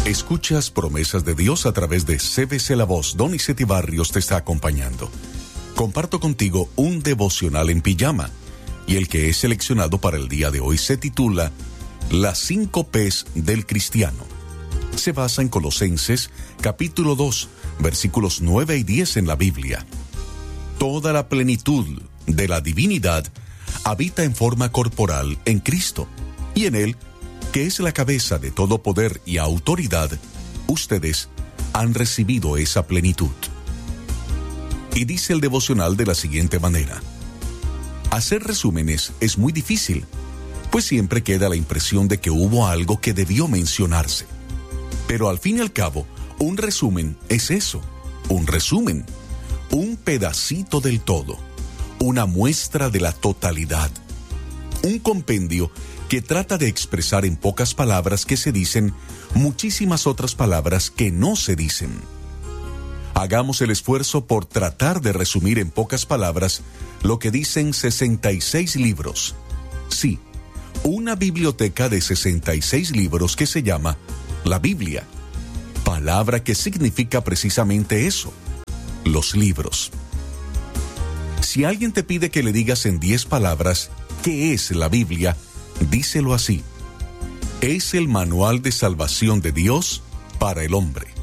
Escuchas Promesas de Dios a través de CBC La Voz. Donizetti Barrios te está acompañando. Comparto contigo un devocional en pijama, y el que he seleccionado para el día de hoy se titula Las 5 P's del cristiano. Se basa en Colosenses capítulo 2, versículos 9 y 10 en la Biblia. Toda la plenitud de la divinidad habita en forma corporal en Cristo, y en Él, que es la cabeza de todo poder y autoridad, ustedes han recibido esa plenitud. Y dice el devocional de la siguiente manera: hacer resúmenes es muy difícil, pues siempre queda la impresión de que hubo algo que debió mencionarse. Pero al fin y al cabo, un resumen es eso, un resumen, un pedacito del todo, una muestra de la totalidad, un compendio que trata de expresar en pocas palabras que se dicen muchísimas otras palabras que no se dicen. Hagamos el esfuerzo por tratar de resumir en pocas palabras lo que dicen 66 libros. Sí, una biblioteca de 66 libros que se llama la Biblia, palabra que significa precisamente eso, los libros. Si alguien te pide que le digas en 10 palabras qué es la Biblia, díselo así: es el manual de salvación de Dios para el hombre.